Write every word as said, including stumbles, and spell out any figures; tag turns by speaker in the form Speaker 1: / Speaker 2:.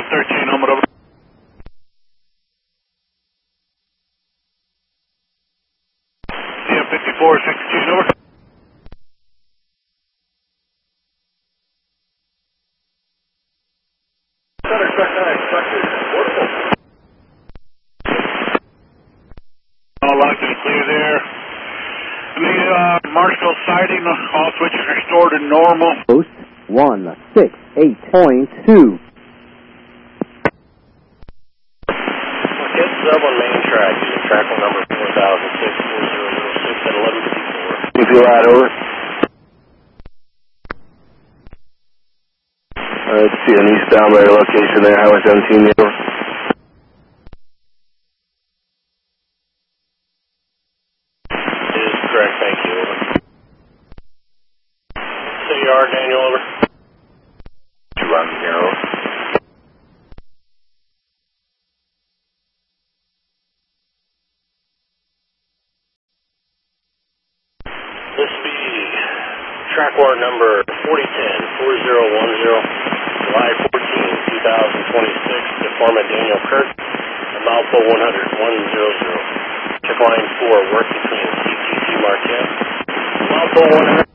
Speaker 1: thirteen, Helmet over. C F fifty-four, sixteen, over. Center, check nine, check two, portable. All locked and clear there. And the uh, Marshall sighting, all switches restored to normal.
Speaker 2: Post one six eight point two.
Speaker 3: Get sub on main track using track one number four thousand six four zero zero six at eleven fifty-four.
Speaker 4: You feel right over. Alright, see an eastbound by your location there, Highway seventeen, over.
Speaker 3: Is correct, thank you, over. City Yard, Daniel, over.
Speaker 4: Two run here, over.
Speaker 3: This be track warrant number forty ten four zero one zero, July fourteenth, two thousand twenty-six, to Foreman Daniel Kirk, at Malpo one hundred, one hundred. Check line four, work between C T C Marquette, Malpo one hundred.